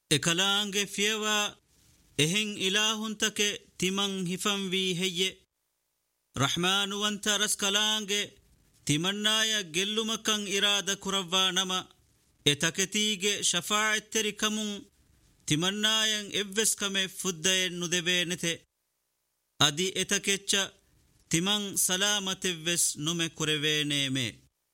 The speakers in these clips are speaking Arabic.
ekalaange fiyewa ehen ilahun take timan hifan vi heye rahmanu wanta raskalaange timannaya gellumakan irada kuravva nama etaketige shafaa'at terikamun timannayan evves kame fuddayen nudebenete adi etakecha timan salamatevves nume kureveneme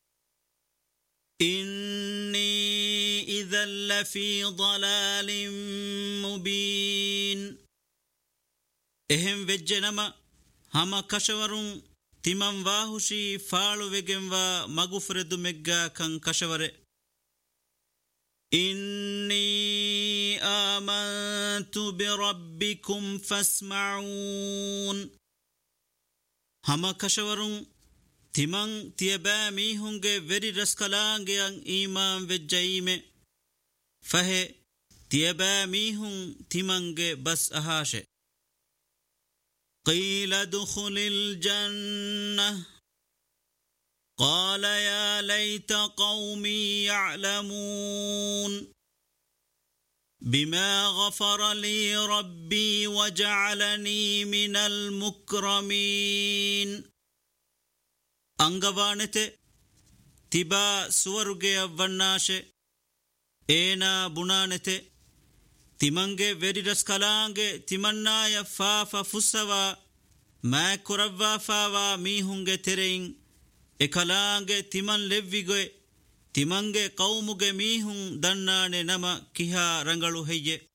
inni idhan lafi dalalin mubin ehem vejjenama hama kashawarun timan vahushi faalu vegenwa magufredu megga kan kashaware inni amantu birabbikum fasma'un hama kashawarun timan tiyabami hunge veri raskalaange ang iman vejjaime fahe tiyabami hun timange bas ahashe qila dukhulil jannah قال يا ليت قومي يعلمون بما غفر لي ربي وجعلني من المكرمين أنغوانته تبا سورغي أفناشه إينا بنانته تمنغي وري رسكالانغي تمنا يفافا فسوا ما كروا فاوا ميهنغي ترين ekalaange timan levvigoe timange qawmuge mihun dannane nama kiha rangalu heye